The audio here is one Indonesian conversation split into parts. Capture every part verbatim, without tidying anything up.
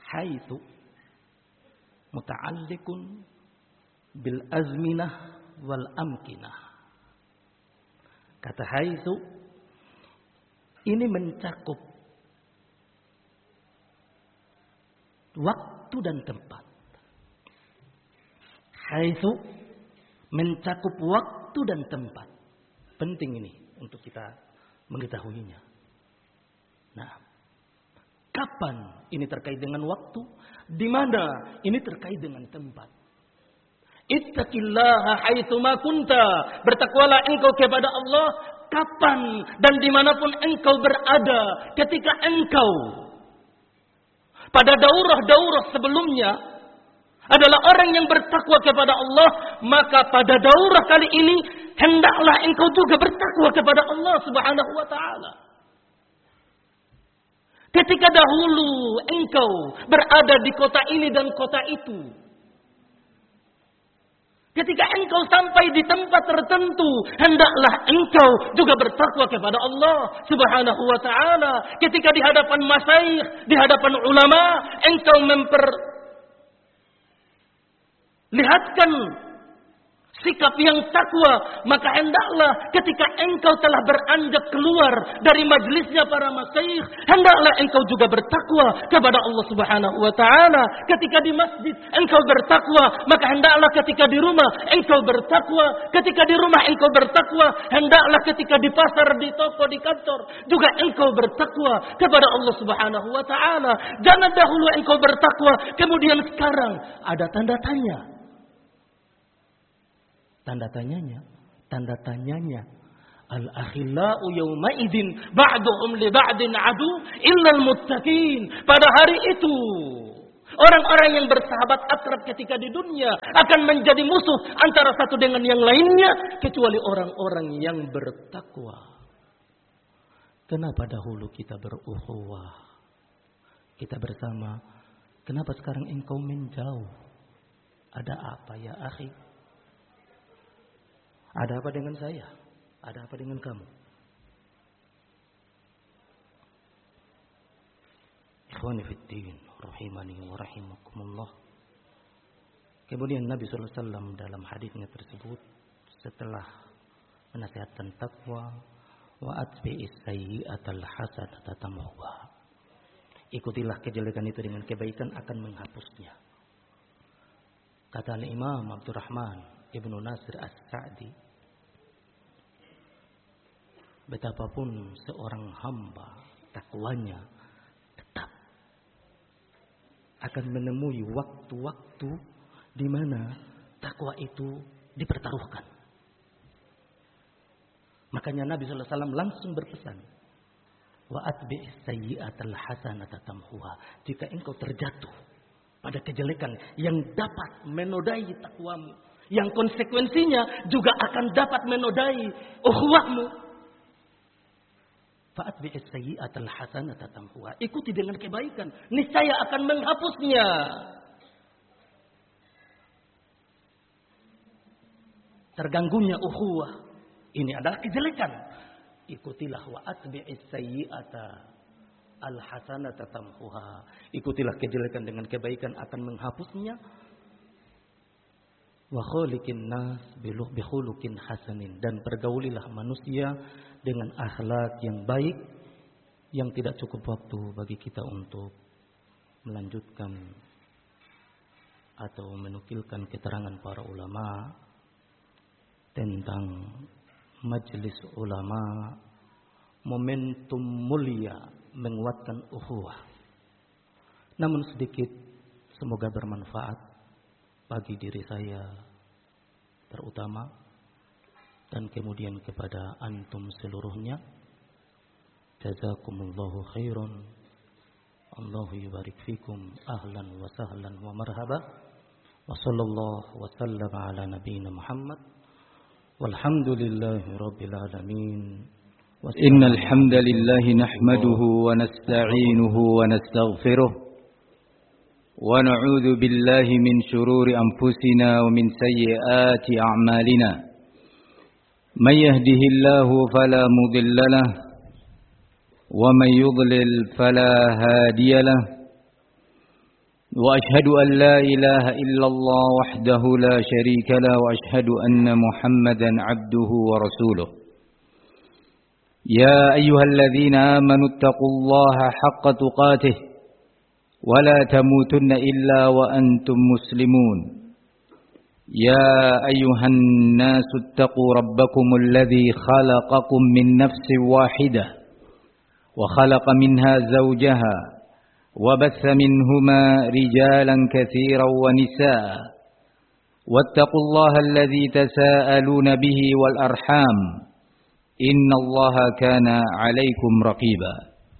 haitsu muta'alliqun bil azminah wal amkinah. Kata haitsu ini mencakup waktu dan tempat. Haitsu mencakup waktu dan tempat. Penting ini untuk kita mengetahuinya. Nah, kapan ini terkait dengan waktu? Di mana ini terkait dengan tempat? Ittaqillaha haitsu ma kunta. Bertakwalah engkau kepada Allah kapan dan dimanapun engkau berada. Ketika engkau pada daurah-daurah sebelumnya adalah orang yang bertakwa kepada Allah, maka pada daurah kali ini hendaklah engkau juga bertakwa kepada Allah Subhanahu wa taala. Ketika dahulu engkau berada di kota ini dan kota itu, ketika engkau sampai di tempat tertentu, hendaklah engkau juga bertakwa kepada Allah Subhanahu wa taala. Ketika di hadapan masyayikh, di hadapan ulama, engkau memperlihatkan sikap yang takwa, maka hendaklah ketika engkau telah beranjak keluar dari majlisnya para masyayikh, hendaklah engkau juga bertakwa kepada Allah Subhanahu wa taala. Ketika di masjid engkau bertakwa, maka hendaklah ketika di rumah engkau bertakwa. Ketika di rumah engkau bertakwa, hendaklah ketika di pasar, di toko, di kantor juga engkau bertakwa kepada Allah Subhanahu wa taala. Jangan dahulu engkau bertakwa kemudian sekarang ada tanda tanya. Tanda tanyanya, tanda tanyanya. Al-akhillau yawma idzin ba'duhum li ba'din adu illa al-muttaqin. Pada hari itu, orang-orang yang bersahabat akrab ketika di dunia akan menjadi musuh antara satu dengan yang lainnya kecuali orang-orang yang bertakwa. Kenapa dahulu kita berukhuwah? Kita bersama. Kenapa sekarang engkau menjauh? Ada apa ya akhi? Ada apa dengan saya? Ada apa dengan kamu? Ikhwani fiddin, rahimani wa rahimakumullah. Kemudian Nabi sallallahu alaihi wasallam dalam hadisnya tersebut setelah menasihatkan takwa, wa atbi'is sayyi'atal hasanata tamhuha. Ikutilah kejelekan itu dengan kebaikan akan menghapusnya. Kata Imam Abdurrahman Ibnu Nasir As-Sa'di, betapapun seorang hamba takwanya tetap akan menemui waktu-waktu di mana takwa itu dipertaruhkan. Makanya Nabi sallallahu alaihi wasallam langsung berpesan, wa atbi'is sayyi'atal hasanata tamhuha. Jika engkau terjatuh pada kejelekan yang dapat menodai takwamu, yang konsekuensinya juga akan dapat menodai ukhuwahmu, fa'atbi'is sayyi'atal hasanata tamhuha. Ikuti dengan kebaikan, niscaya akan menghapusnya. Terganggunya ukhuwah ini adalah kejelekan. Ikutilah wa atbi'is sayyi'ata al hasanata tamhuha. Ikutilah kejelekan dengan kebaikan akan menghapusnya. Wa khaliqin nas bi khuluqin hasanin. Dan pergaulilah manusia dengan akhlak yang baik. Yang tidak cukup waktu bagi kita untuk melanjutkan atau menukilkan keterangan para ulama tentang majelis ulama, momentum mulia menguatkan ukhuwah. Namun sedikit semoga bermanfaat bagi diri saya terutama dan kemudian kepada antum seluruhnya. Jazakumullahu khairan. Allahu yubarik fikum. Ahlan wa sahlan wa marhaba. Wa sallallahu wa sallam ala nabiyyina Muhammad. Walhamdulillahi rabbil alamin. Innal hamdalillahi nahmaduhu wa nasta'inuhu wa nastaghfiruh. ونعوذ بالله من شرور أنفسنا ومن سيئات أعمالنا من يهده الله فلا مضل له ومن يضلل فلا هادي له وأشهد أن لا إله إلا الله وحده لا شريك له وأشهد أن محمدا عبده ورسوله يا أيها الذين آمنوا اتقوا الله حق تقاته ولا تموتن إلا وأنتم مسلمون يا أيها الناس اتقوا ربكم الذي خلقكم من نفس واحدة وخلق منها زوجها وبث منهما رجالا كثيرا ونساء واتقوا الله الذي تساءلون به والأرحام إن الله كان عليكم رقيبا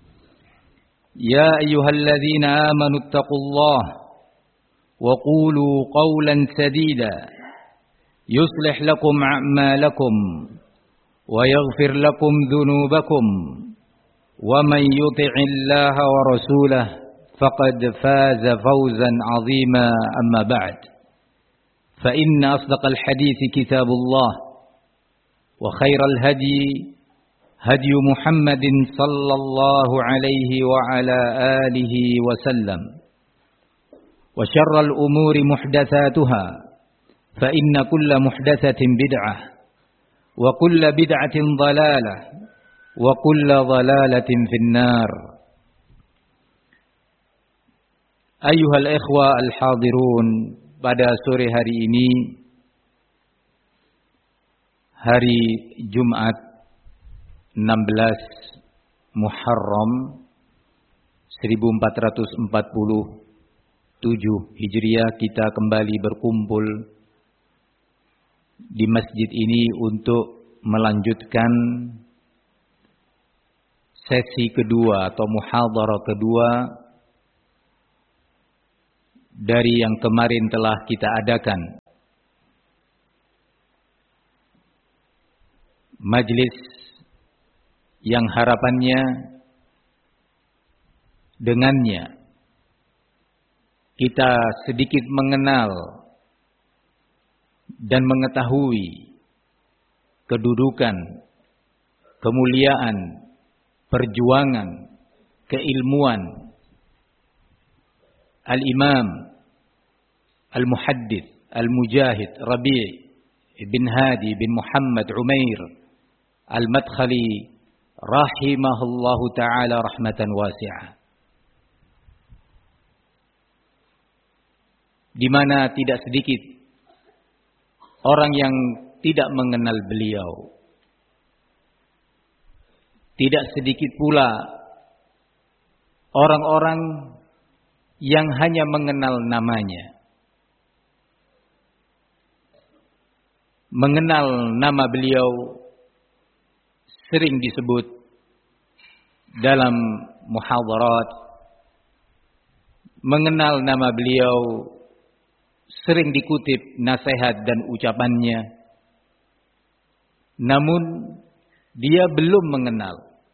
يا أيها الذين آمنوا اتقوا الله وقولوا قولا سديدا يصلح لكم أعمالكم ويغفر لكم ذنوبكم ومن يطع الله ورسوله فقد فاز فوزا عظيما أما بعد فإن أصدق الحديث كتاب الله وخير الهدي هدي محمد صلى الله عليه وعلى آله وسلم وشر الأمور محدثاتها فإن كل محدثة بدعة وكل بدعة ضلالة وكل ضلالة في النار أيها الإخوة الحاضرون. Pada sore hari ini, hari Jumat enam belas Muharram seribu empat ratus empat puluh tujuh Hijriah, kita kembali berkumpul di masjid ini untuk melanjutkan sesi kedua atau muhadharah kedua dari yang kemarin telah kita adakan. Majlis yang harapannya dengannya kita sedikit mengenal dan mengetahui kedudukan, kemuliaan, perjuangan, keilmuan Al-Imam Al-Muhaddits Al-Mujahid Rabi' bin Hadi bin Muhammad Umair Al-Madkhali rahimahullahu ta'ala rahmatan wasi'ah, di mana tidak sedikit orang yang tidak mengenal beliau. Tidak sedikit pula orang-orang yang hanya mengenal namanya. Mengenal nama beliau sering disebut dalam muhadharat. Mengenal nama beliau sering dikutip nasihat dan ucapannya. Namun dia belum mengenal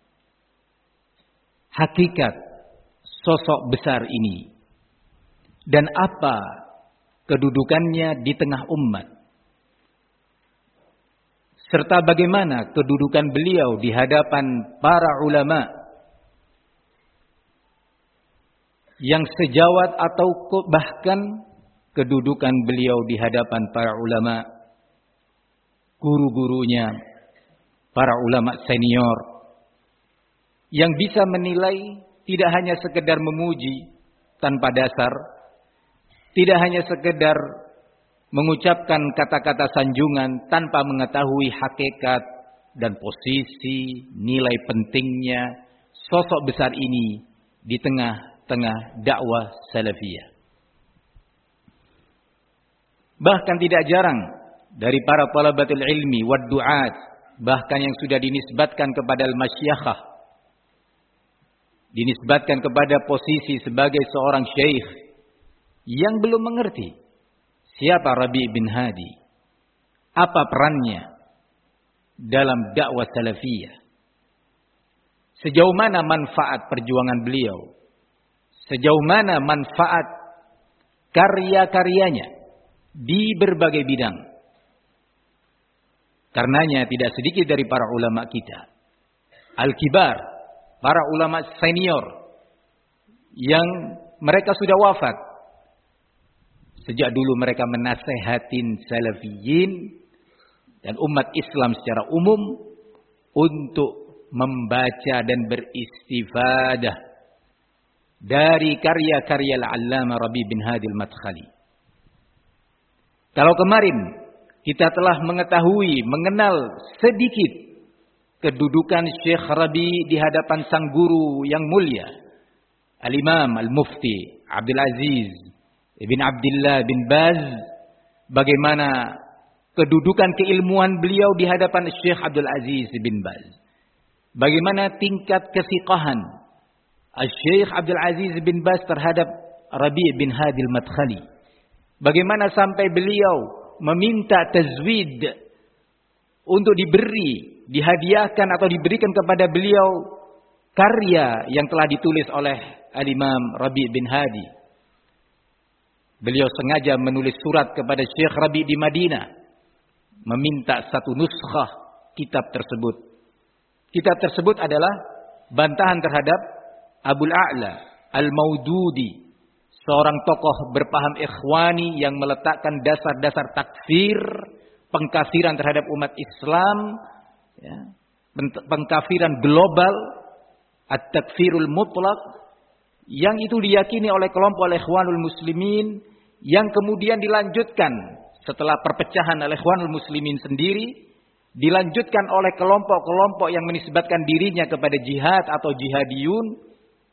hakikat sosok besar ini dan apa kedudukannya di tengah umat, serta bagaimana kedudukan beliau di hadapan para ulama yang sejawat atau bahkan kedudukan beliau di hadapan para ulama, guru-gurunya, para ulama senior yang bisa menilai tidak hanya sekedar memuji tanpa dasar, tidak hanya sekedar mengucapkan kata-kata sanjungan tanpa mengetahui hakikat dan posisi, nilai pentingnya sosok besar ini di tengah-tengah dakwah salafiyah. Bahkan tidak jarang dari para talabatul ilmi wad du'at, bahkan yang sudah dinisbatkan kepada al-masyakhah, dinisbatkan kepada posisi sebagai seorang syekh, yang belum mengerti siapa Rabi' bin Hadi, apa perannya dalam dakwah salafiyah, sejauh mana manfaat perjuangan beliau, sejauh mana manfaat karya-karyanya di berbagai bidang. Karenanya tidak sedikit dari para ulama kita, al-kibar, para ulama senior yang mereka sudah wafat Sejak dulu mereka menasehatin salafiyin dan umat Islam secara umum untuk membaca dan beristifadah dari karya-karya Al-Allamah Rabi' bin Hadi Al-Madkhali. Kalau kemarin kita telah mengetahui, mengenal sedikit kedudukan Syekh Rabi' di hadapan sang guru yang mulia, Al-Imam Al-Mufti Abdul Aziz bin Abdullah bin Baz, bagaimana kedudukan keilmuan beliau di hadapan Syekh Abdul Aziz bin Baz. Bagaimana tingkat kesiqahan Syekh Abdul Aziz bin Baz terhadap Rabi' bin Hadi Al-Madkhali. Bagaimana sampai beliau meminta tazwid untuk diberi, dihadiahkan atau diberikan kepada beliau karya yang telah ditulis oleh Al-Imam Rabi' bin Hadi. Beliau sengaja menulis surat kepada Syekh Rabi' di Madinah, meminta satu nuskhah kitab tersebut. Kitab tersebut adalah bantahan terhadap Abul A'la Al-Maududi, seorang tokoh berpaham ikhwani yang meletakkan dasar-dasar takfir, pengkafiran terhadap umat Islam, ya, pengkafiran global, at-takfirul mutlaq, yang itu diyakini oleh kelompok Ikhwanul Muslimin, yang kemudian dilanjutkan setelah perpecahan Ikhwanul Muslimin sendiri, dilanjutkan oleh kelompok-kelompok yang menisbatkan dirinya kepada jihad atau jihadiyun,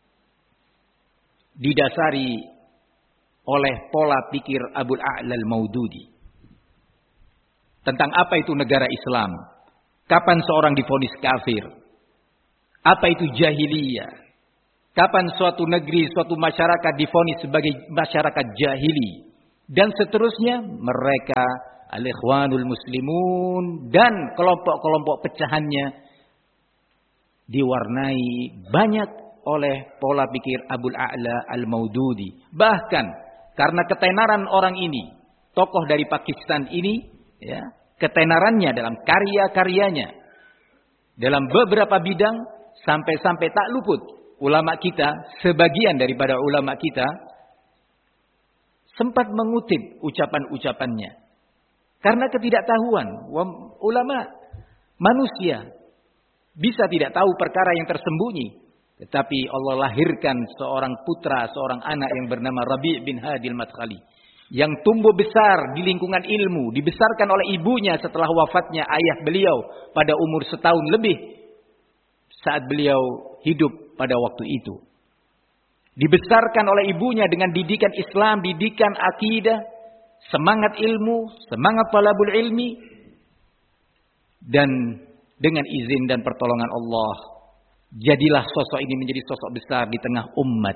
didasari oleh pola pikir Abul A'la Al-Maududi. Tentang apa itu negara Islam, kapan seorang divonis kafir, apa itu jahiliyah, kapan suatu negeri, suatu masyarakat divonis sebagai masyarakat jahili, dan seterusnya. Mereka Al-Ikhwanul Muslimun dan kelompok-kelompok pecahannya diwarnai banyak oleh pola pikir Abul A'la Al-Maududi. Bahkan karena ketenaran orang ini, tokoh dari Pakistan ini, ya, ketenarannya dalam karya-karyanya, dalam beberapa bidang, sampai-sampai tak luput ulama kita, sebagian daripada ulama kita, sempat mengutip ucapan-ucapannya. Karena ketidaktahuan, ulama manusia bisa tidak tahu perkara yang tersembunyi. Tetapi Allah lahirkan seorang putra, seorang anak yang bernama Rabi' bin Hadi Al-Madkhali, yang tumbuh besar di lingkungan ilmu, dibesarkan oleh ibunya setelah wafatnya ayah beliau pada umur setahun lebih saat beliau hidup pada waktu itu. Dibesarkan oleh ibunya dengan didikan Islam, didikan akidah, semangat ilmu, semangat talabul ilmi, dan dengan izin dan pertolongan Allah, jadilah sosok ini menjadi sosok besar di tengah umat.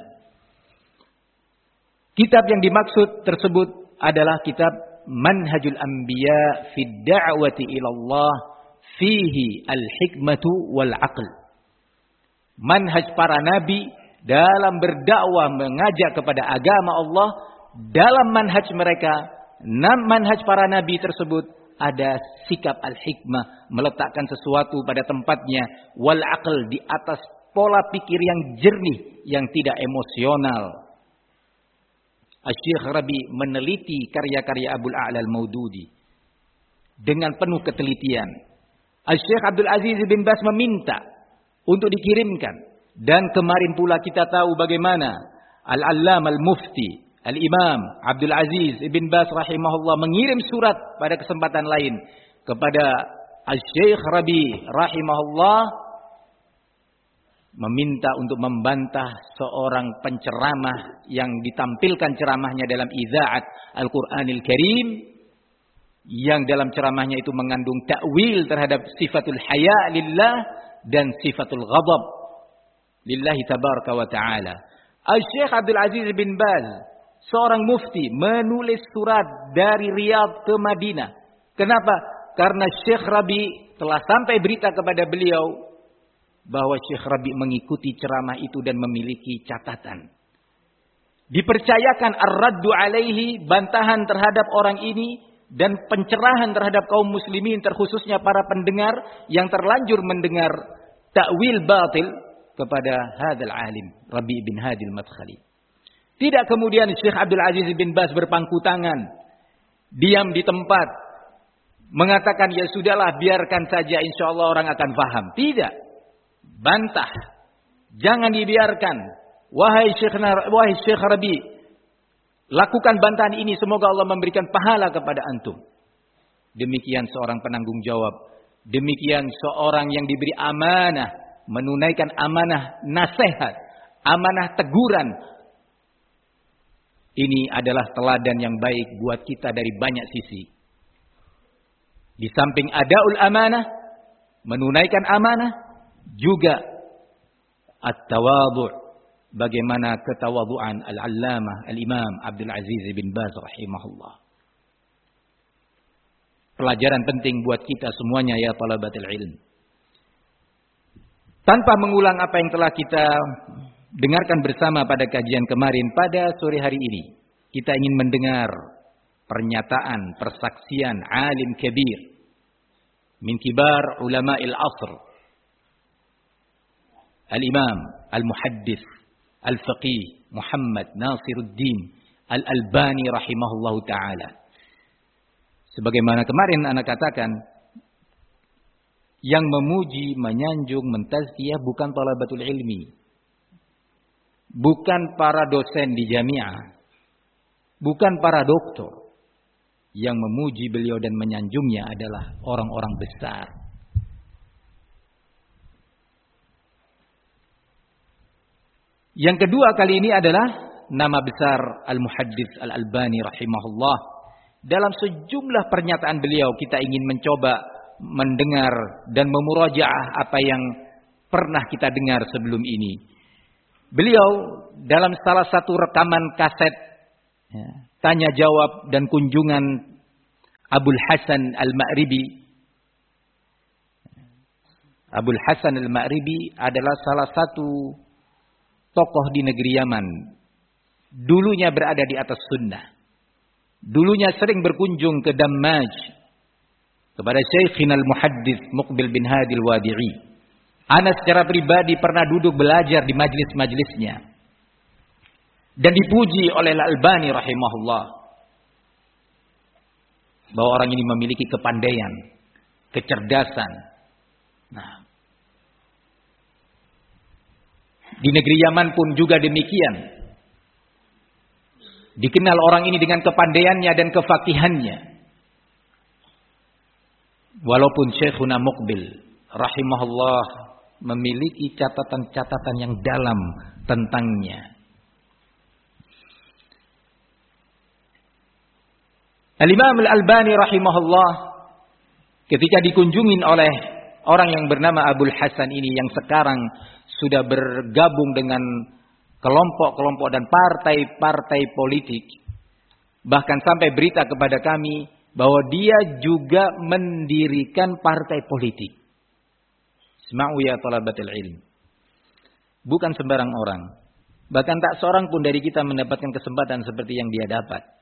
Kitab yang dimaksud tersebut adalah kitab Manhajul Anbiya fi Da'wati ila Allah fihi al-hikmatu wal aql. Manhaj para nabi dalam berdakwah mengajak kepada agama Allah. Dalam manhaj mereka, manhaj para nabi tersebut, ada sikap al-hikmah, meletakkan sesuatu pada tempatnya, wal aql, di atas pola pikir yang jernih, yang tidak emosional. Syekh Rabi' meneliti karya-karya Abul A'la Al-Maududi dengan penuh ketelitian. Syekh Abdul Aziz bin Baz meminta untuk dikirimkan, dan kemarin pula kita tahu bagaimana Al-Allamah Al-Mufti Al-Imam Abdul Aziz bin Baz rahimahullah mengirim surat pada kesempatan lain kepada Syekh Rabi' rahimahullah, meminta untuk membantah seorang penceramah yang ditampilkan ceramahnya dalam Idza'at Al-Qur'anil Karim, yang dalam ceramahnya itu mengandung takwil terhadap sifatul haya lillah dan sifatul ghadab lillahi tabaraka wa ta'ala. Syekh Abdul Aziz bin Baz, seorang mufti, menulis surat dari Riyadh ke Madinah. Kenapa? Karena Syekh Rabi' telah sampai berita kepada beliau bahwa Syekh Rabi' mengikuti ceramah itu dan memiliki catatan. Dipercayakan ar-raddu alaihi, bantahan terhadap orang ini, dan pencerahan terhadap kaum muslimin, terkhususnya para pendengar yang terlanjur mendengar takwil batil kepada hadal alim Rabi' bin Hadi Al-Madkhali. Tidak kemudian Syekh Abdul Aziz bin Baz berpangku tangan, diam di tempat, mengatakan ya sudahlah biarkan saja insya Allah orang akan paham. Tidak. Bantah. Jangan dibiarkan. Wahai Syekh, wahai Syekh Rabi, lakukan bantahan ini semoga Allah memberikan pahala kepada antum. Demikian seorang penanggung jawab. Demikian seorang yang diberi amanah, menunaikan amanah nasihat, amanah teguran. Ini adalah teladan yang baik buat kita dari banyak sisi. Di samping adaul amanah, menunaikan amanah, juga at-tawadhu'. Bagaimana ketawaduan al-allamah al-imam Abdul Aziz bin Baz rahimahullah. Pelajaran penting buat kita semuanya ya talabatul ilm. Tanpa mengulang apa yang telah kita dengarkan bersama pada kajian kemarin, pada sore hari ini kita ingin mendengar pernyataan, persaksian alim kabir min kibar ulama'il asr, al-imam al-muhaddits al-faqih Muhammad Nasiruddin Al-Albani rahimahullahu taala. Sebagaimana kemarin ana katakan, yang memuji, menyanjung, mentazkiyah bukan talabatul ilmi, bukan para dosen di jamiah, bukan para doktor. Yang memuji beliau dan menyanjungnya adalah orang-orang besar. Yang kedua kali ini adalah nama besar Al-Muhaddits Al-Albani rahimahullah. Dalam sejumlah pernyataan beliau kita ingin mencoba mendengar dan memurajaah apa yang pernah kita dengar sebelum ini. Beliau dalam salah satu rekaman kaset ya, tanya jawab dan kunjungan Abul Hasan Al-Ma'ribi. Abul Hasan Al-Ma'ribi adalah salah satu tokoh di negeri Yaman. Dulunya berada di atas sunnah. Dulunya sering berkunjung ke Dammaj kepada Syekhina Al-Muhaddits Muqbil bin Hadi Al-Wadi'i. Ana secara pribadi pernah duduk belajar di majlis-majlisnya dan dipuji oleh Al-Albani rahimahullah bahwa orang ini memiliki kepandaian, kecerdasan. Nah, di negeri Yaman pun juga demikian. Dikenal orang ini dengan kepandaiannya dan kefakihannya. Walaupun Syekhuna Muqbil rahimahullah memiliki catatan-catatan yang dalam tentangnya. Al-Imam Al-Albani rahimahullah ketika dikunjungin oleh orang yang bernama Abul Hasan ini yang sekarang sudah bergabung dengan kelompok-kelompok dan partai-partai politik. Bahkan sampai berita kepada kami bahwa dia juga mendirikan partai politik. Isma'u ya talabatul ilm. Bukan sembarang orang. Bahkan tak seorang pun dari kita mendapatkan kesempatan seperti yang dia dapat.